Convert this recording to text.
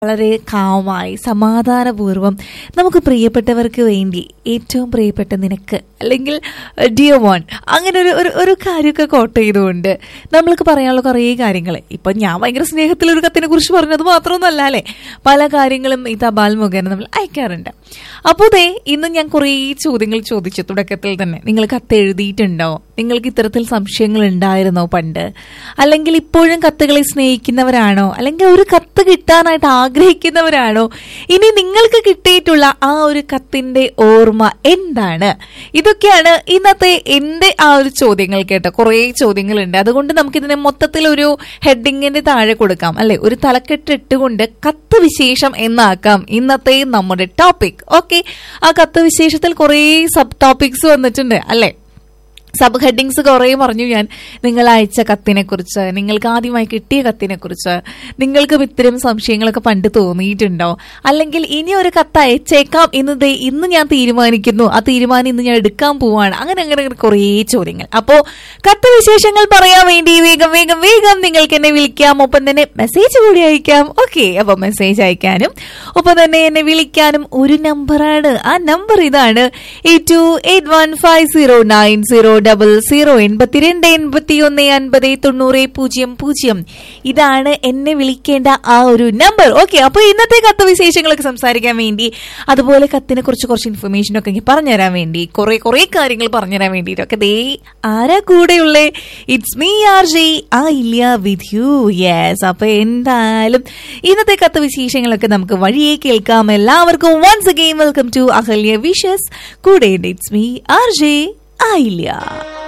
വളരെ കാമായി സമാധാനപൂർവ്വം നമുക്ക് പ്രിയപ്പെട്ടവർക്ക് വേണ്ടി ഏറ്റവും പ്രിയപ്പെട്ട നിനക്ക് അല്ലെങ്കിൽ ഡിയർ വൺ അങ്ങനെ ഒരു കാര്യമൊക്കെ കോട്ട് ചെയ്തുകൊണ്ട് നമ്മൾക്ക് പറയാനുള്ള കുറേ കാര്യങ്ങൾ. ഇപ്പം ഞാൻ ഭയങ്കര സ്നേഹത്തിലൊരു കത്തിനെ കുറിച്ച് പറഞ്ഞത് മാത്രമൊന്നുമല്ല അല്ലേ, പല കാര്യങ്ങളും ഈ തപാൽ മുഖേന നമ്മൾ അയക്കാറുണ്ട്. അപ്പോൾ ഇന്ന് ഞാൻ കുറേ ചോദ്യങ്ങൾ ചോദിച്ചു തുടക്കത്തിൽ തന്നെ. നിങ്ങൾ കത്ത് എഴുതിയിട്ടുണ്ടോ? നിങ്ങൾക്ക് ഇത്തരത്തിൽ സംശയങ്ങൾ ഉണ്ടായിരുന്നോ പണ്ട്? അല്ലെങ്കിൽ ഇപ്പോഴും കത്തുകളെ സ്നേഹിക്കുന്നവരാണോ? അല്ലെങ്കിൽ ഒരു കത്ത് കിട്ടാനായിട്ട് ആഗ്രഹിക്കുന്നവരാണോ? ഇനി നിങ്ങൾക്ക് കിട്ടിയിട്ടുള്ള ആ ഒരു കത്തിന്റെ ഓർമ്മ എന്താണ്? ഇതൊക്കെയാണ് ഇന്നത്തെ എന്റെ ആ ഒരു ചോദ്യങ്ങൾ. കേട്ടോ, കുറേ ചോദ്യങ്ങളുണ്ട്. അതുകൊണ്ട് നമുക്കിതിനെ മൊത്തത്തിൽ ഒരു ഹെഡിങ്ങിന്റെ താഴെ കൊടുക്കാം അല്ലെ, ഒരു തലക്കെട്ട് ഇട്ടുകൊണ്ട് കത്ത് വിശേഷം എന്നാക്കാം ഇന്നത്തെ നമ്മുടെ ടോപ്പിക്. ഓക്കെ, ആ കത്ത് വിശേഷത്തിൽ കുറേ സബ് ടോപ്പിക്സ് വന്നിട്ടുണ്ട് അല്ലെ, സബ് ഹെഡിങ്സ് കുറേ പറഞ്ഞു ഞാൻ. നിങ്ങൾ അയച്ച കത്തിനെ കുറിച്ച്, നിങ്ങൾക്ക് ആദ്യമായി കിട്ടിയ കത്തിനെ കുറിച്ച്, നിങ്ങൾക്കും ഇത്തരം സംശയങ്ങളൊക്കെ പണ്ട് തോന്നിയിട്ടുണ്ടോ? അല്ലെങ്കിൽ ഇനി ഒരു കത്ത് അയച്ചേക്കാം ഇന്ന് ഞാൻ തീരുമാനിക്കുന്നു, ആ തീരുമാനം ഇന്ന് ഞാൻ എടുക്കാൻ പോവാണ്, അങ്ങനെ കുറേ ചോദ്യങ്ങൾ. അപ്പോ കത്ത് വിശേഷങ്ങൾ പറയാൻ വേണ്ടി വേഗം വേഗം വേഗം നിങ്ങൾക്ക് എന്നെ വിളിക്കാം, ഒപ്പം തന്നെ മെസ്സേജ് കൂടി അയക്കാം. ഓക്കെ, അപ്പൊ മെസ്സേജ് അയക്കാനും ഒപ്പം തന്നെ എന്നെ വിളിക്കാനും ഒരു നമ്പറാണ്. ആ നമ്പർ ഇതാണ് 8281509000 8281509000. ഇതാണ് എന്നെ വിളിക്കേണ്ട ആ ഒരു നമ്പർ. ഓക്കെ, അപ്പൊ ഇന്നത്തെ കത്ത് വിശേഷങ്ങളൊക്കെ സംസാരിക്കാൻ വേണ്ടി, അതുപോലെ കത്തിനെ കുറിച്ച് കുറച്ച് ഇൻഫർമേഷൻ ഒക്കെ പറഞ്ഞുതരാൻ വേണ്ടി, കുറെ കാര്യങ്ങൾ പറഞ്ഞുതരാൻ വേണ്ടിയിട്ടൊക്കെ ആരാ കൂടെയുള്ളേ? It's me RJ Ayilya with you. Yes, അപ്പൊ എന്തായാലും ഇന്നത്തെ കത്ത് വിശേഷങ്ങളൊക്കെ നമുക്ക് വഴിയെ കേൾക്കാം. എല്ലാവർക്കും once again welcome to Ahalya wishes. കൂടെ ഇറ്റ്സ് മീ RJ ആയില്യ.